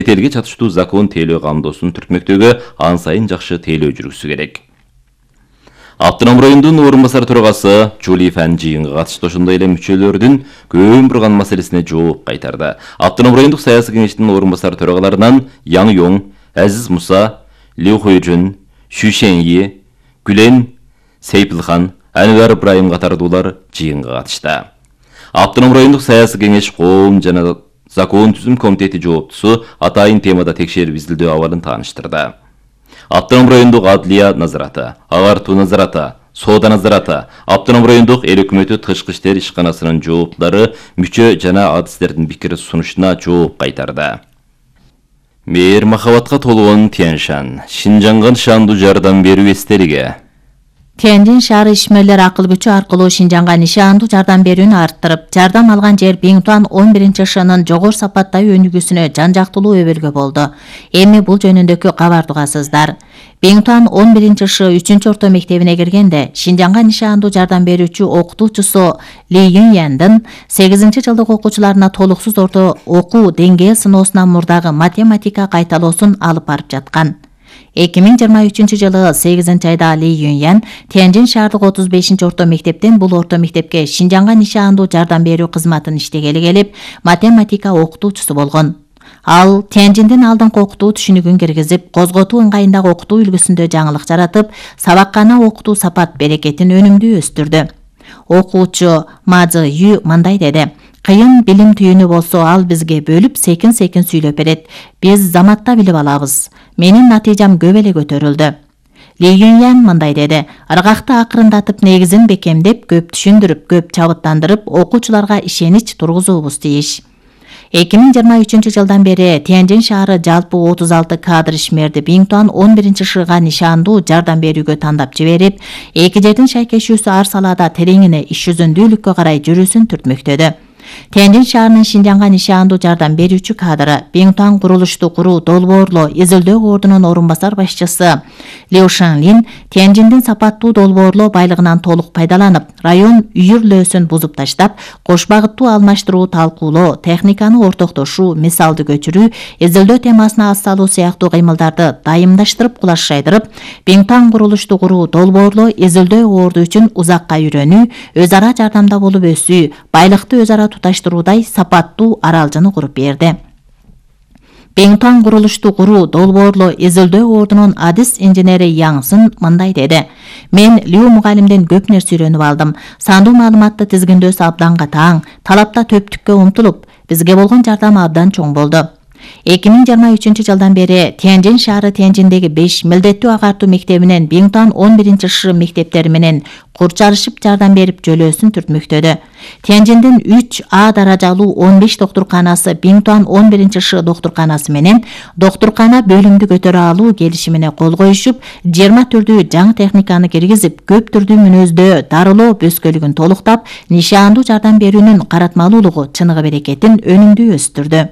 элге чатыштуу закон тейлөө камдоосун түртмөктөгө ан сайын жакшы тейлөө жүргүзүшү керек. Автоном райондун орун басар төрагасы Жули Фан жыйынга катыштуу ошондой эле мүчөлөрдүн көп бурган маселесине жооп кайтарды. Автоном райондук саясий кеңештин орун басар төрагаларынан Яң Йоң, Азиз Муса, Лю Хуйжун, Шу Шеньи, Гүлен Сейпилхан, Анвар Ибраим катардуулар жыйынга катышты. Автоном райондук саясий кеңеш коом жана закон түзүм комитети жооптусу атайын темада текшерип изилдөө абалын тааныштырды. Автоном райондук адлия назараты, агартуу назараты, соода назараты, автоном райондук эл өкмөтү тышкы иштер ишканасынын жооптары мүчө жана адистердин пикир сунушуна жооп кайтарды. Мейир махабатка толгон Тяньшан, Шинжанга нышандуу жардам берүү эстериге. Тяньжин шаары ишмерлер акыл күчү аркылуу Шинжанга нишандуу жардам берүүнү арттырып, жардам алган жер Биңтуан 11-шынын жогору сапаттагы өнүгүүсүнө жан жактылуу өбөлгө болду. Эми бул жөнүндөгү кабарды угасыздар. Биңтуан 11-шы 3-чү орто мектебине киргенде Шинжанга нишандуу жардам берүүчү окутуучусу Ли Юньяндын 8-жылдык окуучуларына толуксуз орто окуу деңгээл сыноосунан мурдагы математика кайталоосун алып барып жаткан. 2023 жылы 8 айда Ли Юньян Тяньжин шаардык 35 орто мектептен бул орто мектепке Шинжанга нишандуу жардам берүү кызматын иштегели келип, математика окутуучусу болгон. Ал Тяньжиндин алдыңкы окутуу түшүнүгүн киргизип, козготуу ыңгайындагы окутуу үлгүсүндө жаңылык жаратып, сабаккана окутуу сапат берекетин өнүмдүү өстүрдү. Окуучу Ма Зы Ю мындай деди: Кыйын билим түйүнү болсо, ал бизге бөлүп секин-секин сүйлөп берет. Биз заматта билип алабыз. Менин натыйжам көп эле көтөрүлдү. Ли Юньян мындай деди: Ыргакты акырындатып, негизин бекемдеп, көп түшүндүрүп, көп чабыттандырып, окуучуларга ишенич тургузуубуз тийиш. 2023 жылдан бери Тяньжин шаары жалпы 36 кадр ишмерди Биңтуан 11-шыга нишандуу жардам берүүгө тандап жиберип, эки жердин шайкешүүсү ар салаада тереңине иш жүзүндүүлүккө карай жүрүүсүн түртмөктөдү. Тяньжин шаарынын Шинжанга нишандуу жардам берүүчү кадры Биңтуан курулушту куруу долбоорлоо изилдөө ордунун орун басар башчысы Лю Шанлин Тяньжиндин сапаттуу долбоорлоо байлыгынан толук пайдаланып, район үйүрлөөсүн бузуп таштап, кош багыттуу алмаштыруу, талкуулоо, техниканы ортоктошуу, мисалды көчүрүү, изилдөө темасына аз салуу сыяктуу кыймылдарды дайымдаштырып, кулаш жайдырып, Биңтуан курулушту куруу, долбоорлоо изилдөө орду үчүн узакка үйрөнүү, өз ара жардамда болуп өсүү, байлыкты өз ара туташтыруудай сапаттуу аралжаны куруп берди. Биңтуан курулушту куруу, долбоорлоо изилдөө ордунун адис инженери Яңсын мындай деди: Мен Лю мугалимден көп нерсе үйрөнүп алдым. Сандуу маалыматты тизгиндөөсү абдан катаң, талапта төптүккө умтулуп, бизге болгон жардам абдан чоң болду. 2023 жылдан бери Тяньжин шаары Тяньжиндеги 5 милдеттүү агартуу мектебинен Биңтуан 11-шы мектептери менен курчалышып жардам берип жөлөөсүн түртмөктөдү. Тяньжиндин 3А даражалуу 15 доктурканасы Биңтуан 11-шы доктурканасы менен доктуркана бөлүмдү көтөрө алуу келишимине кол коюшуп, 20 түрдүү жаңы техниканы киргизип, көп түрдүү мүнөздөө дарылоо бөскөлүгүн толуктап, нишандуу жардам берүүнүн каратмалуулугу, чыныгы берекетин өнүмдүү өстүрдү.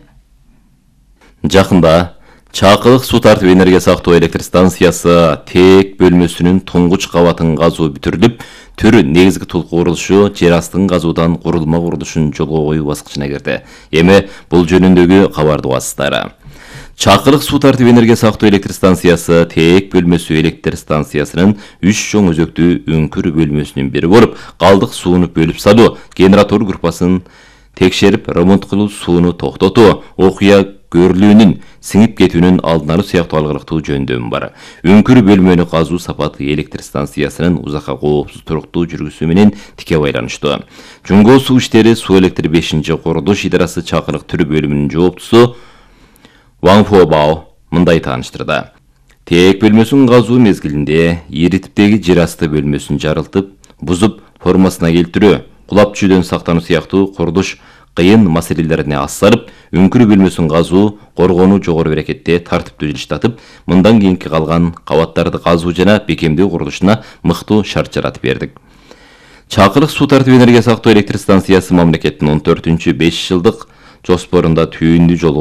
Жакында Чакылык суу тартып энергия сактоо электр станциясы тээк бөлмөсүнүн туңгуч кабатын казуу бүтүрүлүп, түр негизги толук курулушу жер астын казуудан курулма курулушун жолго коюу баскычына кирди. Эми бул жөнүндөгү кабарды угасыздар. Чакылык суу тартып энергия сактоо электр станциясы тээк бөлмөсү электр станциясынын 3 чоң өзөктүү үңкүр бөлмөсүнүн бири болуп, калдык сууну бөлүп салуу, генератор группасын текшерип, ремонт кылуу, сууну токтотуу, окуя көрүлүүнүн сиңип кетүүнүн алдын алуу сыяктуу алгырыктуу жөндөмү бар. Үңкүр бөлмөнү казуу сапаты электр станциясынын узакка коопсуз туруктуу жүргүзүү менен тике байланыштуу. Жунго суу иштери суу электр 5-курулуш идарасы Чакылык түрү бөлүмүнүн жооптусу Ван Фобао мындай тааныштырды. Тээк бөлмөсүнүн казуу мезгилинде ири типтеги жер асты бөлмөсүн жарылтып, бузуп, формасына келтирүү, кулап түшүүдөн сактануу сыяктуу курулуш кыйын маселелерине ассарып, үңкүр бөлмөсүн казуу, коргонуу жогору берекетте тартиптүү иштатып, мындан кийинки калган кабаттарды казуу жана бекемдөө курулушуна мыктуу шарт жаратып бердик. Чакылык суу тартып энергия сактоо электр станциясы мамлекеттин 14-5 жылдык жоспорунда түйүндүү жол